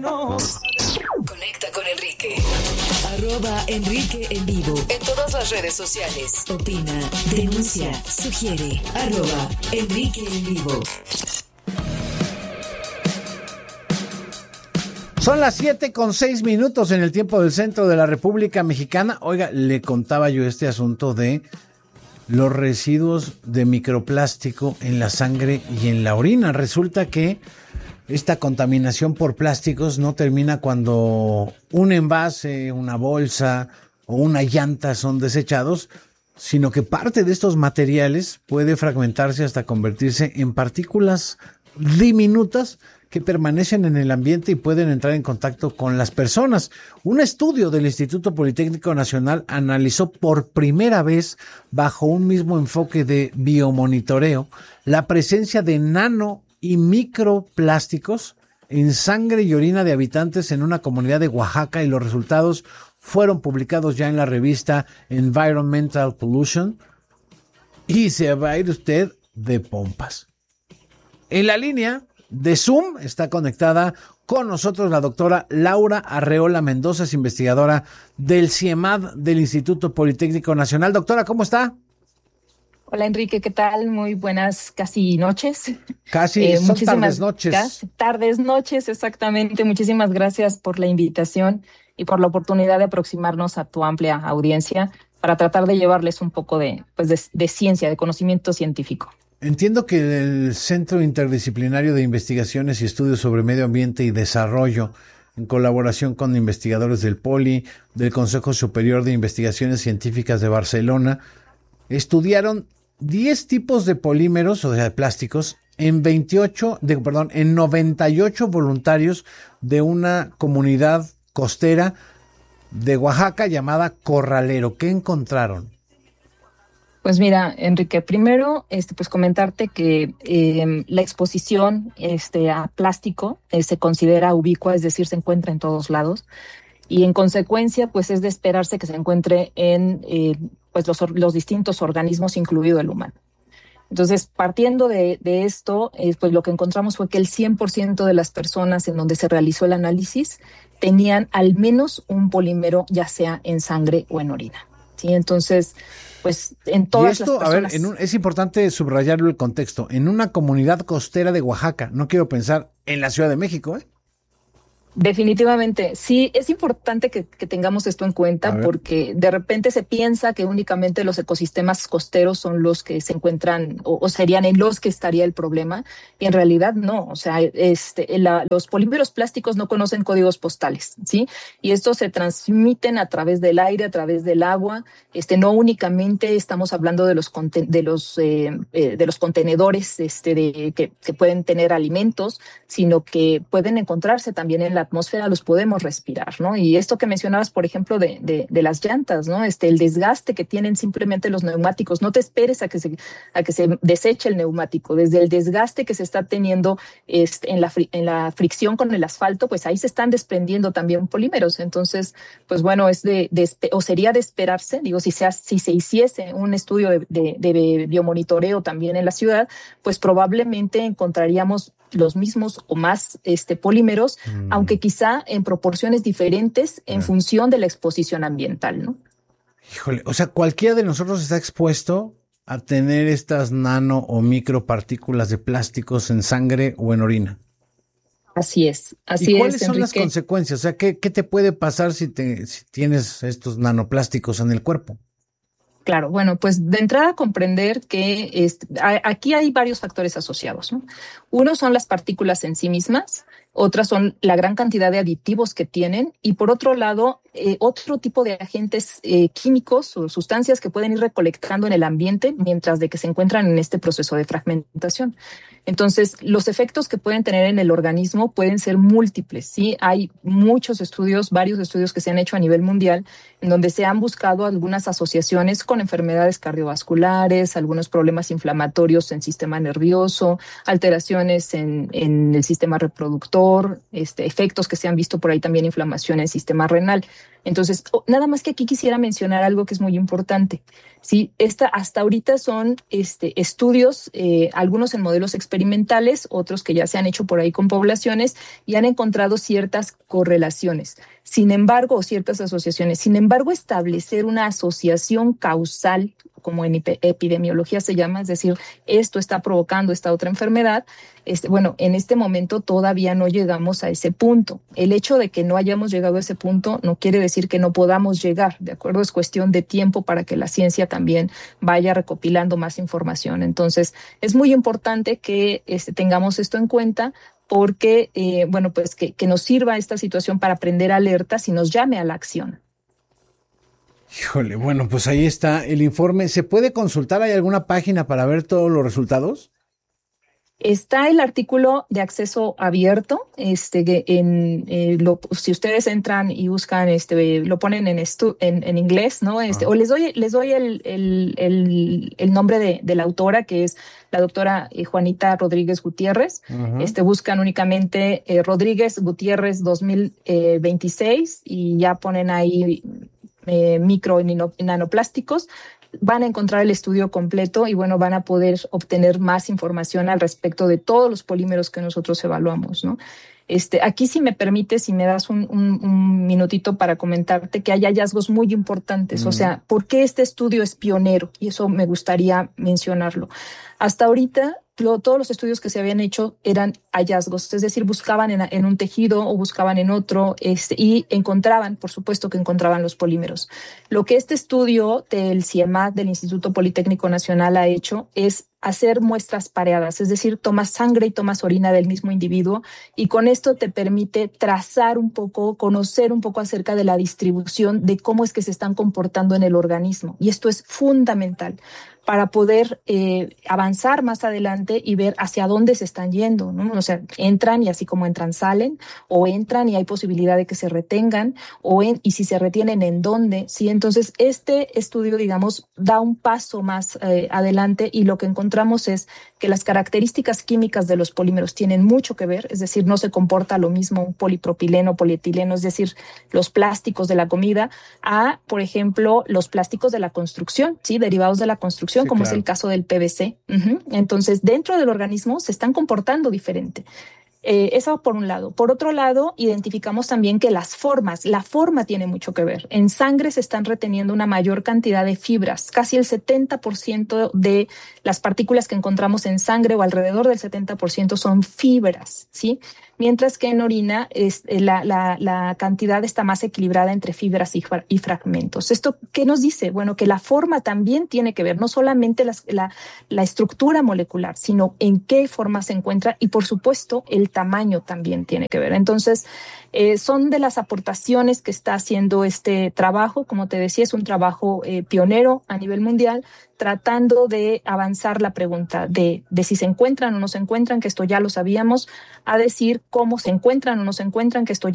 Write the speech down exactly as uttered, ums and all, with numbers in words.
Conecta con Enrique. Arroba Enrique en vivo. En todas las redes sociales. Opina, denuncia, sugiere. Arroba Enrique en vivo. Son las siete con seis minutos en el tiempo del centro de la República Mexicana. Oiga, le contaba yo este asunto de los residuos de microplástico en la sangre y en la orina. Resulta que esta contaminación por plásticos no termina cuando un envase, una bolsa o una llanta son desechados, sino que parte de estos materiales puede fragmentarse hasta convertirse en partículas diminutas que permanecen en el ambiente y pueden entrar en contacto con las personas. Un estudio del Instituto Politécnico Nacional analizó por primera vez, bajo un mismo enfoque de biomonitoreo, la presencia de nano y microplásticos en sangre y orina de habitantes en una comunidad de Oaxaca, y los resultados fueron publicados ya en la revista Environmental Pollution, y se va a ir usted de pompas. En la línea de Zoom está conectada con nosotros la doctora Laura Arreola Mendoza, es investigadora del CIEMAD del Instituto Politécnico Nacional. Doctora, ¿cómo está? Hola Enrique, ¿qué tal? Muy buenas casi noches. Casi, eh, son tardes noches. Casi, tardes noches, exactamente. Muchísimas gracias por la invitación y por la oportunidad de aproximarnos a tu amplia audiencia para tratar de llevarles un poco de, pues de, de ciencia, de conocimiento científico. Entiendo que el Centro Interdisciplinario de Investigaciones y Estudios sobre Medio Ambiente y Desarrollo, en colaboración con investigadores del Poli, del Consejo Superior de Investigaciones Científicas de Barcelona, estudiaron diez tipos de polímeros, o sea, de plásticos, en veintiocho, de, perdón, en noventa y ocho voluntarios de una comunidad costera de Oaxaca llamada Corralero. ¿Qué encontraron? Pues mira, Enrique, primero, este, pues comentarte que eh, la exposición este, a plástico eh, se considera ubicua, es decir, se encuentra en todos lados, y en consecuencia, pues es de esperarse que se encuentre en eh, pues los, los distintos organismos, incluido el humano. Entonces, partiendo de, de esto, eh, pues lo que encontramos fue que el cien por ciento de las personas en donde se realizó el análisis tenían al menos un polímero, ya sea en sangre o en orina. ¿Sí? Entonces, pues en todas y esto, las personas... a ver, en un, es importante subrayarlo el contexto. En una comunidad costera de Oaxaca, no quiero pensar en la Ciudad de México, ¿eh? Definitivamente, sí, es importante que, que tengamos esto en cuenta porque de repente se piensa que únicamente los ecosistemas costeros son los que se encuentran o, o serían en los que estaría el problema, y en realidad no. O sea, este, la, los polímeros plásticos no conocen códigos postales, ¿sí? Y estos se transmiten a través del aire, a través del agua. Este, no únicamente estamos hablando de los de los eh, eh, de los contenedores este, de, que, que pueden tener alimentos, sino que pueden encontrarse también en la atmósfera, los podemos respirar, ¿no? Y esto que mencionabas, por ejemplo, de, de, de las llantas, ¿no? Este, el desgaste que tienen simplemente los neumáticos. No te esperes a que se, a que se deseche el neumático. Desde el desgaste que se está teniendo este, en, la, en la fricción con el asfalto, pues ahí se están desprendiendo también polímeros. Entonces, pues bueno, es de, de o sería de esperarse, digo, si se, si se hiciese un estudio de, de, de biomonitoreo también en la ciudad, pues probablemente encontraríamos los mismos o más este, polímeros, mm. aunque quizá en proporciones diferentes en yeah. función de la exposición ambiental, ¿no? Híjole, o sea, cualquiera de nosotros está expuesto a tener estas nano o micropartículas de plásticos en sangre o en orina. Así es, así es. ¿Y cuáles es, son Enrique? las consecuencias? O sea, ¿qué, qué te puede pasar si, te, si tienes estos nanoplásticos en el cuerpo? Claro, bueno, pues de entrada comprender que este, aquí hay varios factores asociados, ¿no? Uno son las partículas en sí mismas, otras son la gran cantidad de aditivos que tienen, y por otro lado, eh, otro tipo de agentes eh, químicos o sustancias que pueden ir recolectando en el ambiente mientras de que se encuentran en este proceso de fragmentación. Entonces, los efectos que pueden tener en el organismo pueden ser múltiples, ¿sí? Hay muchos estudios, varios estudios que se han hecho a nivel mundial, en donde se han buscado algunas asociaciones con enfermedades cardiovasculares, algunos problemas inflamatorios en sistema nervioso, alteraciones en, en el sistema reproductor, este, efectos que se han visto por ahí también, inflamación en sistema renal. Entonces, nada más que aquí quisiera mencionar algo que es muy importante. Sí, esta, hasta ahorita son este, estudios, eh, algunos en modelos experimentales, otros que ya se han hecho por ahí con poblaciones y han encontrado ciertas correlaciones. Sin embargo, o ciertas asociaciones. Sin embargo, establecer una asociación causal, como en epidemiología se llama, es decir, esto está provocando esta otra enfermedad, este, bueno, en este momento todavía no llegamos a ese punto. El hecho de que no hayamos llegado a ese punto no quiere decir que no podamos llegar, ¿de acuerdo? Es cuestión de tiempo para que la ciencia también vaya recopilando más información. Entonces, es muy importante que este, tengamos esto en cuenta, porque, eh, bueno, pues que, que nos sirva esta situación para prender alertas y nos llame a la acción. Híjole, bueno, pues ahí está el informe. ¿Se puede consultar? ¿Hay alguna página para ver todos los resultados? Está el artículo de acceso abierto, este, en, eh, lo, si ustedes entran y buscan, este, lo ponen en, estu, en, en inglés, ¿no? Este, uh-huh. O les doy, les doy el, el, el, el nombre de, de la autora, que es la doctora Juanita Rodríguez Gutiérrez. Uh-huh. Este, buscan únicamente eh, Rodríguez Gutiérrez dos mil veintiséis y ya ponen ahí eh, micro y nanoplásticos. Van a encontrar el estudio completo y, bueno, van a poder obtener más información al respecto de todos los polímeros que nosotros evaluamos, ¿no? Este, aquí, si me permites, si me das un, un, un minutito para comentarte que hay hallazgos muy importantes. Mm. O sea, ¿por qué este estudio es pionero? Y eso me gustaría mencionarlo. Hasta ahorita, lo, todos los estudios que se habían hecho eran hallazgos, es decir, buscaban en, en un tejido o buscaban en otro este, y encontraban, por supuesto que encontraban los polímeros. Lo que este estudio del CIEMAT, del Instituto Politécnico Nacional, ha hecho es hacer muestras pareadas, es decir, tomas sangre y tomas orina del mismo individuo, y con esto te permite trazar un poco, conocer un poco acerca de la distribución de cómo es que se están comportando en el organismo. Y esto es fundamental para poder eh, avanzar más adelante y ver hacia dónde se están yendo, ¿no? O sea, entran y así como entran, salen, o entran y hay posibilidad de que se retengan, o en, y si se retienen, ¿en dónde? Sí, entonces este estudio, digamos, da un paso más eh, adelante, y lo que encontramos es que las características químicas de los polímeros tienen mucho que ver, es decir, no se comporta lo mismo un polipropileno, polietileno, es decir, los plásticos de la comida, a, por ejemplo, los plásticos de la construcción, ¿sí? Derivados de la construcción, sí, como claro. Es el caso del P V C. Uh-huh. Entonces, dentro del organismo se están comportando diferente. Eh, eso por un lado. Por otro lado, identificamos también que las formas, la forma tiene mucho que ver. En sangre se están reteniendo una mayor cantidad de fibras. Casi el setenta por ciento de las partículas que encontramos en sangre, o alrededor del setenta por ciento, son fibras, ¿sí? Mientras que en orina es, la, la, la cantidad está más equilibrada entre fibras y, y fragmentos. ¿Esto qué nos dice? Bueno, que la forma también tiene que ver, no solamente las, la, la estructura molecular, sino en qué forma se encuentra, y por supuesto el tamaño también tiene que ver. Entonces, eh, son de las aportaciones que está haciendo este trabajo. Como te decía, es un trabajo eh, pionero a nivel mundial, tratando de avanzar la pregunta de, de si se encuentran o no se encuentran, que esto ya lo sabíamos, a decir cómo se encuentran o no se encuentran, que esto ya